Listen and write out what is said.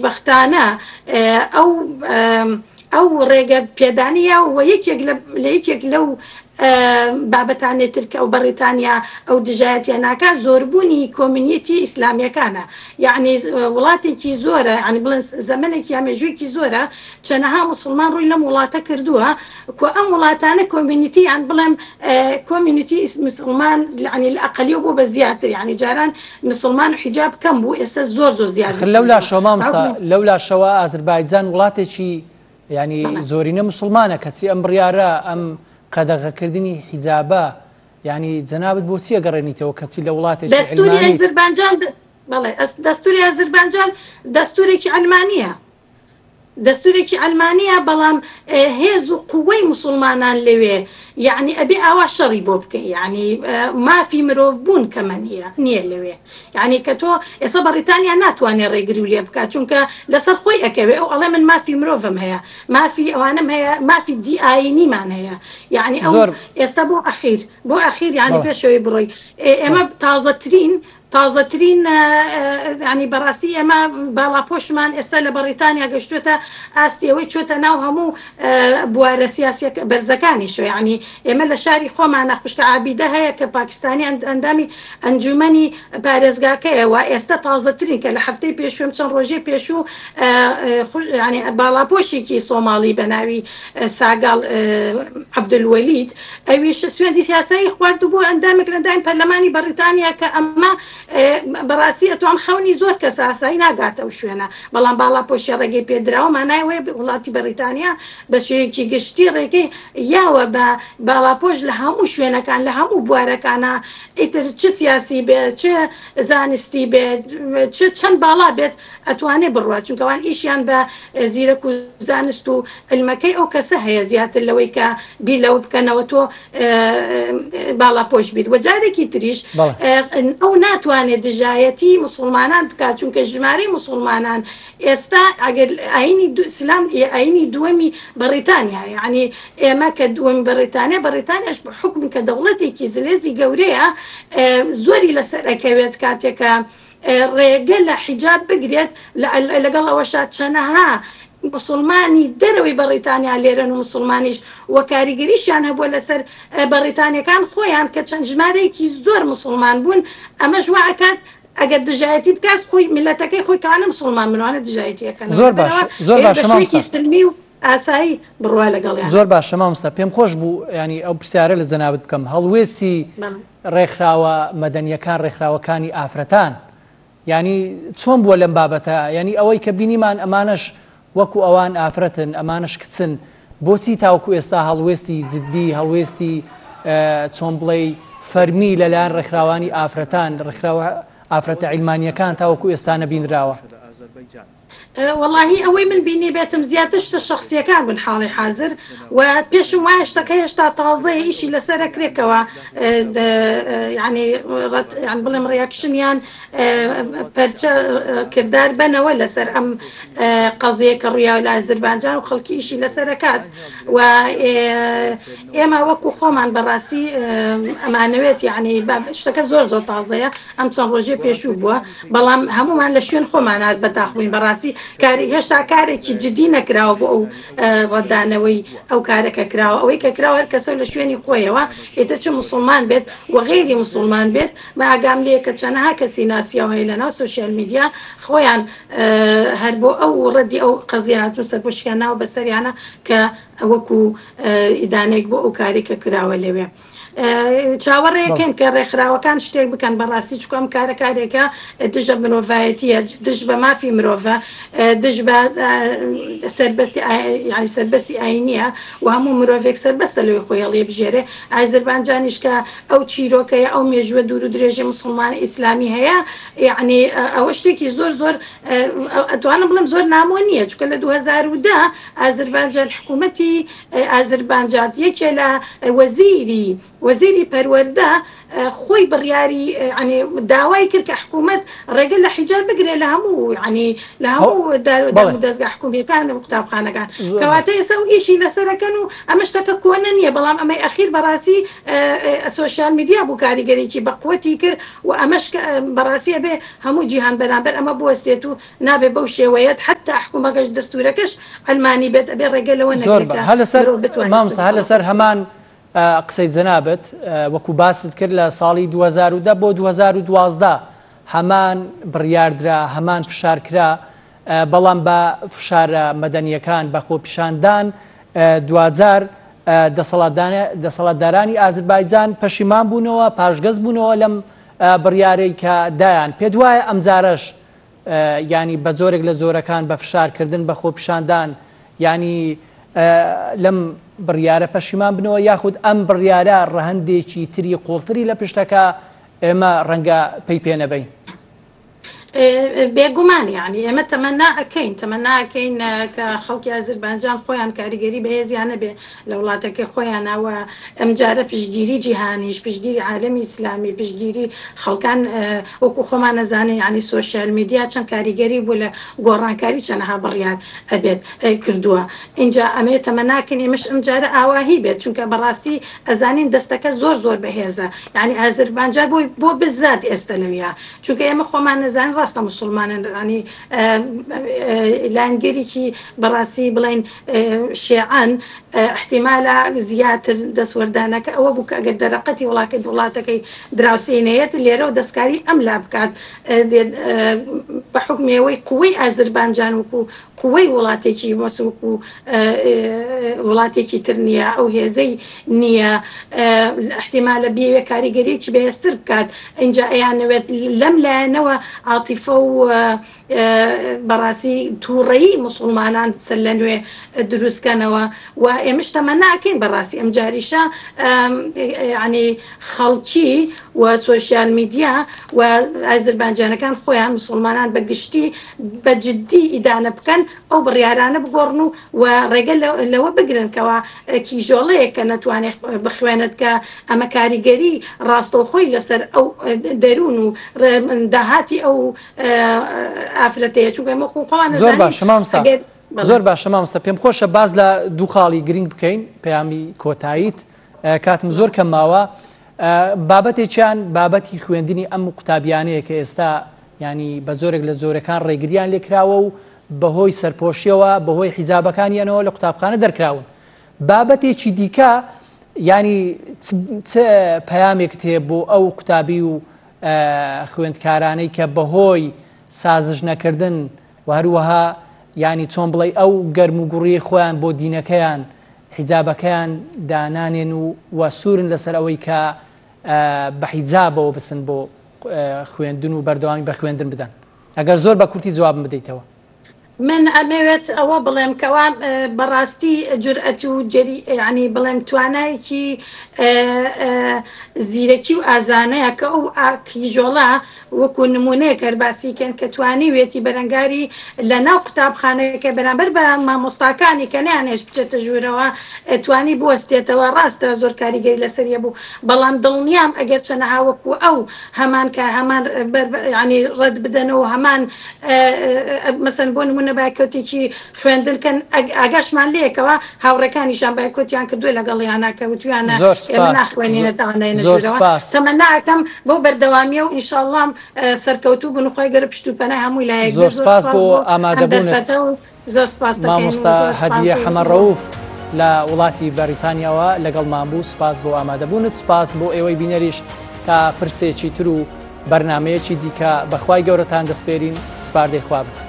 خۆشبەختانە ئەو ڕێگە پێدانیە و یەکێک لەو بابەتانێت تر کە ئەو بەریتانیا ئەو دژایەتیە ناکات زۆربوونی کۆمیونیتی ئیسلامیەکانە یعنی وڵاتێکی زۆرە ینی بڵێن زەمنێکی ئامێژوویەکی زۆرە چەنەها موسڵمان ڕووی لەم وڵاتە کردووە کە ئەم وڵاتانە کۆمیونیتی یان بڵێم کۆمیونیتی مسلمان ینی لە ئەقەلیە بۆ بە زیاتر ینی جاران مسلمان و حیجاب کەم بوو ئێستا زۆر زیاد لەولا شەوە ئازربایجان وڵاتێکی ینی زۆرینە مسلمانە کەچی ئەم بڕیارە ئەم قەدەغەکردنی حیجابە ینی جەنابەت بۆچی ئەگەڕێنیتەوە کەچی لە وڵاتێکی دەستوری ئازربایجان بەڵێ دەستوری ئازربایجان دەستورێکی ئەلمانیە دەستورێکی ئەلمانیە بەڵام هێز و قووەی مسلمانان لەوێ یعنی ئەبێ ئاوا شەڕی بۆ بکەی یعنی مافی مرۆڤ بوون کەمە نییە لەوێ یعنی کە تۆ ئێستا بەریتانیا ناتوانێت ڕێگری و لێ بکات چونکە لەسەر خۆی ئەکەوێ ئەو ئەڵێ من مافی مرۆڤم هەیە مافی ئەوانم هەیە مافی دیئاینیمان هەیە یعنی ئەو ئێستا بۆ ئەخیر یعنی پێشەوەی بڕۆی ئێمە تازەترین ینی بەڕاستی ئێمە باڵاپۆشمان ئێستا لە بەریتانیا گەشتوێتە ئاستیەوەی چۆتە ناو هەموو بوارە سیاسی بەرزەکانیشە ینی ئێمە لە شاری خۆمانە خوشکە عابیدە هەیە کە پاکستانی ئەندامی ئەنجومەنی پارێزگاکەیەوە ئێستا تازەترین کە لە هەفتەی پێشوم چەند ڕۆژێ پێشوو ینی باڵاپۆشێکی سۆماڵی بە ناوی ساگاڵ عەبدولوەلید ئەویش سوێندی سیاسایی خواردو بۆ ئەندامێک لەندامی پەرلەمانی بەریتانیا کە ئەمە بەڕاستی ئەتوان خەونی زۆر کەس ئاسایی ناگاتە و شوێنە بەڵام باڵاپۆشی ڕێگەی پێدراوە مانایوێ وڵاتی بەریتانیا بە شێوەیەکی گشتی ڕێگەی یاوە بە باڵاپۆش لە هەموو شوێنەکان لە هەموو بوارەکانە ئیتر چ سیاسی بێت چه زانستی بێت چەند باڵا بێت ئەتوانێ بڕوات چونکەوان ئیشیان بە زیرەک و زانست و علمەکەی ئەو کەسە هەیە زیاتر لەوەی کە بیر لەوە بکەنەوە تۆ باڵاپۆش بیت وەجارێکی تریش ئەو ناتوانێت دژایەتی مسلمانان بکات چونکە ژمارەی مسلمانان ئێستا ئەگەر ئاینی دووەمی بەریتانیا یعنی ئێمە کە دووەمی بەریتانیاش بە حکم کە دەوڵەتێکی زلێزی گەورەیە زۆری لەسەرەکەوێت کاتێکە ڕێگە لە حیجاب بگرێت لەگەڵ ئەوەشا چەنەها مسلمانی دەرەوەی بەریتانیا لێرەن و مسلمانیش وە کاریگەریشیان هەبووە لەسەر بەریتانیەکان خۆیان کە چەند ژمارەیەکی زۆر مسلمان بوون ئەمە ژوا ئەکات ئەگەر دژایەتی بکات خۆی میلەتەکەی خۆی کانە مسلمان منوانە دژایەتیەکەن زۆر باشە سلمی و ئاسایی بڕوا لەگەڵیان زۆر باشە مامۆستا پێم خۆش بوو ینی ئەو پرسیارە لە جەنابەت بکەم هەڵوێستی ڕێکخراوە مەدەنیەکان ڕێکخراوەکانی ئافرەتان ینی چۆن بووە لەم بابەتە ینی ئەوەی کە بینیمان ئەمانەش وەکو ئەوان ئافرەتن ئەمانش کچن بۆچی تاوکو ئێستا هەڵوێستی جددی هەڵوێستی چۆن بڵێ فەرمی لەلایەن ڕێکخراوانی ئافرەتان ئافرەتە عیلمانیەکان تاوەکو ئێستا نەبینراوە واللهی ئەوەی من بینی بێتم زیاتر شتە شخصیەکان بن حاڵی حاضر و پێشم وایە شتەکە هێشتا تازەیە ئیشی لەسەرە کرێکەوە ینی بڵێم ڕیاکشنیان پەرچە کردار بنەوە لەسەر ئەم قەزەیە کە ڕوویاوە لە ئازربایجان و خەڵکی ئیشی لەسەرەکات و ئێمە وەکو خۆمان بەڕاستی ئەمانەوێت یعنی شتەکە زۆر تازەیە ئەم چەند ڕۆژێ پێشوو بووە بەڵام هەمومان لە شوێن خۆمان بەتاخوین بەڕاستی هێشتا کارێکی جدی نەکراوە بۆ ئەو ڕەدانەوەی ئەو کارەکە کراوە ئەوەی کە کراوە هەر کەسە لە شوێنی خۆیەوە ئێتە چه مسلمان بێت و غێری مسلمان بێت بە ئاگام لێ کە چەنەها کەسی ناسیاوە هەیە لەناو سۆشیال میدیا خۆیان هەر بۆ ئەو ڕەدی ئەو قەزیە هاتوون سەرپۆشیان ناوە بەسەریانە کە وەکو ئیدانێک بۆ ئەو کارێکە کراوە لەوێ چاوەڕێکن کە ڕێکخراوەکان شتێک بکەن بەڕاستی چکۆم کارێکە دژە مرۆڤایەتیە دژ بە مافی مرۆڤە دژ بە سەربەستی ئاینیە و هەموو مرۆڤێک سەربەستە لەوەی خۆی هەڵێ بژێرێ ئازربایجانیش کە ئەو چیرۆکەیە ئەو مێژووە دوور و درێژی مسلمان ئیسلامی هەیە یعنی ئەوە شتێکی زۆر ئەتوانم بڵم زۆر نامۆ نییە چکە لە 2010 ئازربایجان حکوومەتی ئازربایجان یەکێ لە وەزیری پەروەردە خۆی بڕیاری ینی داوای کرد کە حکوومەت ڕێگە لە حیجاب بگرێ لە هەموو ینی لە هەموو دەستگا حکوومیەکان و قوتابخانەکان کەواتە ئێستا و ئیشی لەسەرەکەن و ئەمە شتەکە کۆنە نییە بەڵام ئەمەی ئەخیر بەڕاستی سۆشیال میدیا بوو کاریگەرێکی بەقوەتی کرد و ئەمەش بەڕاستیە بێ هەموو جیهان بەرامبەر ئەمە بوەستێت و نابێ بەو شێوەیەت حتا حکوومەکەش دەستورەکەش ئەلمانی بێت ئەبێ ڕێگە لەوە هە لەسەر هەمان قسەی جەنابەت وەکو باست کرد لە ساڵی 2010 بۆ 2012 هەمان بڕیاردرا هەمان فشارکرا بەڵام بە فشارە مەدەنیەکان بە خۆپیشاندان دوجار دەسەڵاتدارانی ئازربایجان پەشیمان بوونەوە پاشگەز بوونەوە لەم بڕیارەی کە دایان پێ دوایە ئەمجارەش ینی بە زۆرێک لە زۆرەکان بە فشارکردن بە خۆپیشاندان ینی لەم بڕیارە پەشیمان بنەوە یاخود ئەم بڕیارە ڕەهەندێکی تری قوڵتری لە پشتەکە ئێمە ڕەنگە پێی پێ نەبین. بێگومان یعنی ئێمە تەمەنا ئەەکەین کە خەڵکی ئازربایجان خۆیان کاریگەری بەهێزیان نەبێ لە وڵاتەکە خۆیانەوە ئەمجارە پشتگیری جیهانیش پشتگیری عالەمی ئیسلامی پشتگیری خەڵکان وەکو خۆمان نەزانێ ینی سۆشیال میدیا چەند کاریگەری بوو لە گۆڕانکاری چەندەها بڕیار ئەبێت کردووە اینجا ئەمێ تەمەناکەین ئێمەش ئەمجارە ئاواهی بێت چونکە بەڕاستی ئەزانین دەستەکە زۆر بەهێزە یعنی ئازربایجان بۆ بزات ئێستا لەویە چونکە ئێمە خۆمان نەزانین ڕاستە مسلمانن ڕانی لاینگەریکی بەڕاستی بڵین شێعان احتیمالە زیاتر دەسوەردانەکە ئەوە بوو کە ئەگەر دەرەقەتی وڵاتەکەی دراوسێنەیەت لێرە و دەستکاری ئەم لا بکات بە حکمێەوەی قووەی ئازربایجان وکو قووەی وڵاتێکی مەسوک و وڵاتێکی تر نییە ئەو هێزەی نییە احتیمالە بێوێ کاریگەریەکی بەهێزتر بکات اینجا ئەیانەوێت لەم لایەنەوە عاتیفە و بەڕاستی تووڕەیی مسلمانان سەر لە نوێ دروستکەنەوە و ئێمەش تەمەناکەین بەڕاستی ئەم جاریشە ینی خەڵکی و سۆشیال میدیا و ئازربایجانەکان خۆیان مسلمانان بە گشتی بە جددی ئیدانە بکەن ئەو بڕیارانە بگۆڕن و ڕێگە لەوە بگرنکەوە کیژۆڵەیە کە نەتوانێت بخوێنێت کە ئەمە کاریگەری ڕاستەوخۆی لەسەر ئەو دەروون و داهاتی ئەو ئافرەتەیە چووکە زۆر باش زۆر باشە مامۆستا پێم خۆشە باز لە دوو خاڵی گرنگ بکەین پەیامی کۆتاییت کاتم زۆر کەم ماوە بابەتێکیان بابەتی خوێندنی ئەم قوتابیانەیە کە ئێستا ینی بە زۆرێک لە زۆرەکان ڕێگریان لێکراوە و بەهۆی سەرپۆشیەوە بەهۆی حیزابەکانیانەوە لە قوتابخانە دەرکراون بابەتێکی دیکە ینی پەیامێکت هەیە بۆ ئەو قوتابی و خوێندکارانەی کە بەهۆی سازش نەکردن و هەروەها ینی چۆن بڵێ ئەو گەرم و گوڕی خۆیان بۆ دینەکەیان حیجابەکەیان دانانێن و سوورن لەسەر ئەوەی کە بە حیجابەوە بسن بۆ خوێندن و بەردەوامی بە خوێندن بدەن ئەگەر زۆر بە کورتی جوابم بدەیتەوە من ئەمەوێت ئەوە بڵێم کەوا بەڕاستی جورئەت و ینی بڵێم توانایەکی زیرەکی و ئازانەیە کە ئەو کیژۆڵە وەکو نمونەیە کەرباسیکەن کە توانی وێتی بەرەنگاری لە ناو قوتابخانەیەکە بەرامبەر بە مامۆستاکانی کە نیانێش بچێتە ژوورەوە توانی بوەستێتەوە ڕاستە زۆر کاریگەری لەسەریە بوو بەڵام دڵنیام ئەگەر چەنەها وەکو ئەو هەمان کە هەمان ینی ڕەت بدەنەوە هەمان مەسەن بۆ نمونە باکۆتێکی خوێندنکەن ئاگاشمان لەیەکەوە هاوڕەکانیشان باکۆتیان کردووە لەگەڵیانە کە وتویانە ئێمە ناخوێنینە تاوانێنەژورەوە تەمەناکەم بۆ بەردەوامیە و ئینشاءڵڵام سەرکەوتوو بنخۆی گەرە پشتوپەنە هەمووی لایەک زۆر سپاس بۆ ئامادەبوونت زۆر سپاس مامۆستا هەدیە حەمەڕەوف لە وڵاتی بەریتانیاوە لەگەڵمان بوو سپاس بۆ ئامادەبوونت سپاس بۆ ئێوەی بینەریش تا پرسێکی تر و بەرنمەیەکی دیکە بەخوای گەورەتان دەسپێرین سپاردەی خواب